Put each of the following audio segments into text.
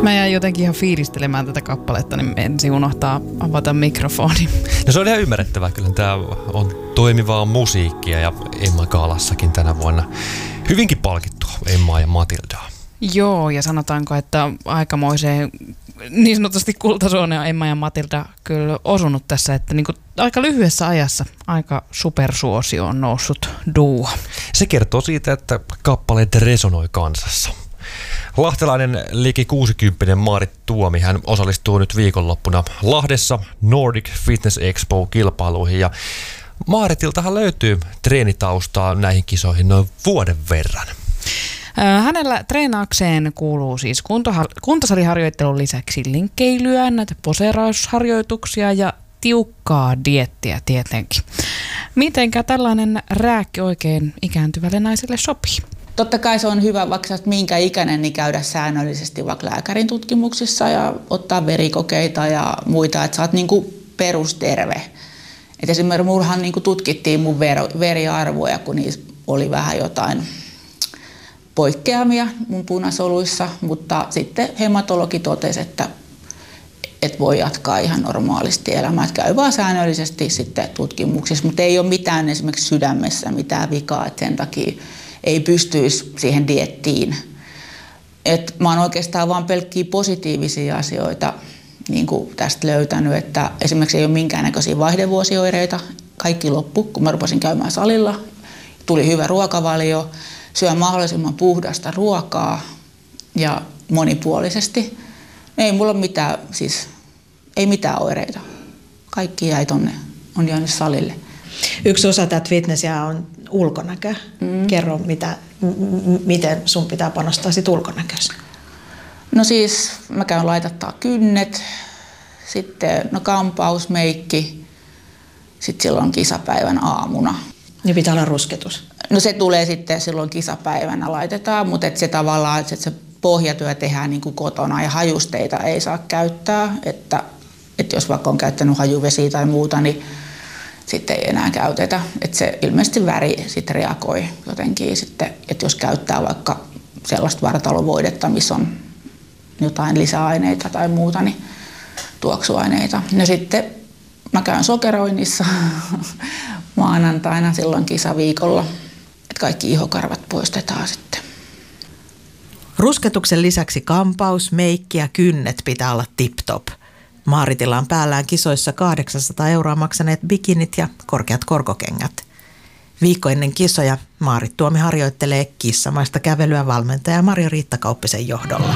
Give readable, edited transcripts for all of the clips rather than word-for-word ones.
Mä jäin jotenkin ihan fiilistelemään tätä kappaletta, niin ensin unohtaa avata mikrofoni. No se on ihan ymmärrettävää. Kyllä tämä on toimivaa musiikkia ja Emma Gaalassakin tänä vuonna hyvinkin palkittu Emmaa ja Matildaa. Joo, ja sanotaanko, että aikamoiseen niin sanotusti kultasuoneen on Emma ja Matilda kyllä osunut tässä, että niin kuin aika lyhyessä ajassa aika supersuosio on noussut duo. Se kertoo siitä, että kappaleet resonoi kansassa. Lahtelainen liki 60 Maarit Tuomi, hän osallistuu nyt viikonloppuna Lahdessa Nordic Fitness Expo-kilpailuihin ja Maaritiltahan löytyy treenitaustaa näihin kisoihin noin vuoden verran. Hänellä treenaukseen kuuluu siis kuntosaliharjoittelun lisäksi linkkeilyä, näitä poseerausharjoituksia ja tiukkaa dieettiä tietenkin. Mitenkä tällainen rääkki oikein ikääntyvälle naiselle sopii? Totta kai se on hyvä, vaikka sä oot minkä ikäinen, niin käydä säännöllisesti vaikka lääkärin tutkimuksissa ja ottaa verikokeita ja muita, että sä oot niinku perusterve. Et esimerkiksi mullahan niinku tutkittiin mun veriarvoja, kun niissä oli vähän jotain poikkeamia mun punasoluissa, mutta sitten hematologi totesi, että voi jatkaa ihan normaalisti elämää. Että käy vaan säännöllisesti sitten tutkimuksissa, mutta ei ole mitään esimerkiksi sydämessä mitään vikaa, että sen takia ei pystyisi siihen dieettiin. Et mä oon oikeastaan vaan pelkkiä positiivisia asioita niin kuin tästä löytänyt, että esimerkiksi ei ole minkäännäköisiä vaihdevuosioireita. Kaikki loppu, kun mä rupesin käymään salilla. Tuli hyvä ruokavalio, syön mahdollisimman puhdasta ruokaa ja monipuolisesti. Ei mulla ole mitään, siis ei mitään oireita. Kaikki jäi tonne, on jäänyt salille. Yksi osa tätä fitnessiä on ulkonäkö. Kerro, miten sun pitää panostaa sit ulkonäköön? No siis mä käyn laitattaa kynnet, sitten kampaus, meikki, sitten silloin kisapäivän aamuna. Niin pitää olla rusketus? No se tulee sitten silloin kisapäivänä laitetaan, mutta se tavallaan, että se pohjatyö tehdään niin kuin kotona ja hajusteita ei saa käyttää, että jos vaikka on käyttänyt hajuvesiä tai muuta, niin sitten ei enää käytetä. Että se ilmeisesti väri sitten reagoi jotenkin sitten, että jos käyttää vaikka sellaista vartalovoidetta, missä on jotain lisäaineita tai muuta, niin tuoksuaineita. No sitten mä käyn sokeroinnissa maanantaina silloin kisaviikolla, että kaikki ihokarvat poistetaan sitten. Rusketuksen lisäksi kampaus, meikki ja kynnet pitää olla tip-top. Maaritilla on päällään kisoissa 800 € maksaneet bikinit ja korkeat korkokengät. Viikko ennen kisoja Maarit Tuomi harjoittelee kissamaista kävelyä valmentaja Marjo-Riitta Kauppisen johdolla.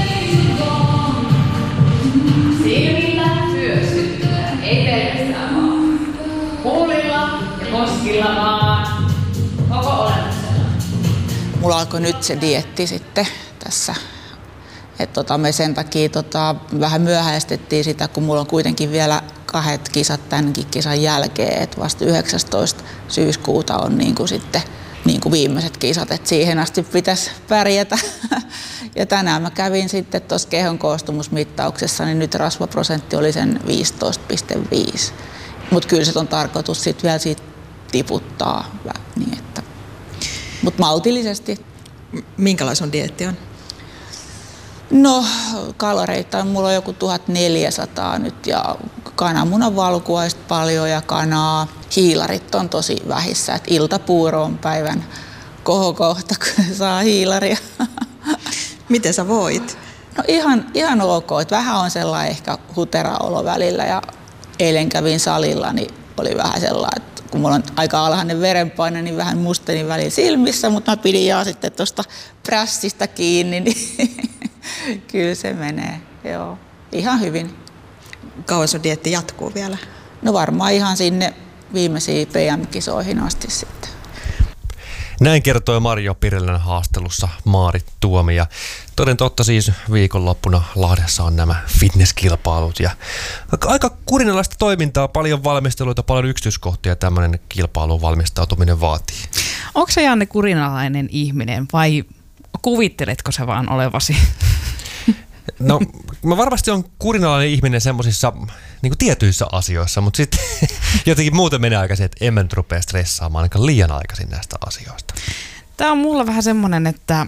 Silmillä pyösyttää, ei pelkästään vaan. Huulilla ja koskilla vaan. Koko olemuksella. Mulla alkoi nyt se dieetti sitten tässä. Me sen takia vähän myöhäistettiin sitä, kun mulla on kuitenkin vielä 2 kisat tämänkin kisan jälkeen. Et vasta 19. syyskuuta on sitten viimeiset kisat, että siihen asti pitäisi pärjätä. Ja tänään mä kävin sitten tuossa kehon koostumusmittauksessa, niin nyt rasvaprosentti oli sen 15,5. Mutta kyllä se on tarkoitus sitten vielä siitä tiputtaa. Mutta maltillisesti. Minkälainen sun dieetti on? No kaloreita mulla on joku 1400 nyt ja kananmunan valkuaista paljon ja kanaa. Hiilarit on tosi vähissä, että iltapuuro on päivän kohokohta, kun saa hiilaria. Miten sä voit? No ihan ok, että vähän on sellainen ehkä hutera olo välillä ja eilen kävin salilla, niin oli vähän sellainen, että kun mulla on aika alhainen verenpaine, niin vähän musteni välillä silmissä, mutta mä pidin ja sitten tuosta prässistä kiinni, niin kyllä se menee, joo. Ihan hyvin. Kauan sun dieetti jatkuu vielä? No varmaan ihan sinne viimeisiin PM-kisoihin asti sitten. Näin kertoi Marjo Pirilän haastelussa Maarit Tuomi. Ja toden totta siis viikonloppuna Lahdessa on nämä fitnesskilpailut. Ja aika kurinalaista toimintaa, paljon valmisteluita, paljon yksityiskohtia tämmöinen kilpailuun valmistautuminen vaatii. Onko se Janne kurinalainen ihminen vai kuvitteletko sä vaan olevasi? No, mä varmasti on kurinalainen ihminen semmoisissa niin kuin tietyissä asioissa, mutta sitten jotenkin muuten menee aikaisin, että en mä nyt rupea stressaamaan ainakaan liian aikaisin näistä asioista. Tämä on mulla vähän semmoinen, että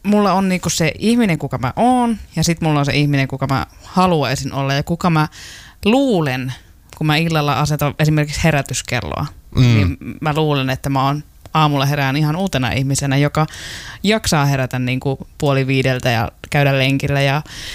mulla on niinku se ihminen, kuka mä oon, ja sitten mulla on se ihminen, kuka mä haluaisin olla, ja kuka mä luulen, kun mä illalla asetan esimerkiksi herätyskelloa, niin mä luulen, että mä oon aamulla herään ihan uutena ihmisenä, joka jaksaa herätä niin kuin 4:30 ja käydä lenkillä ja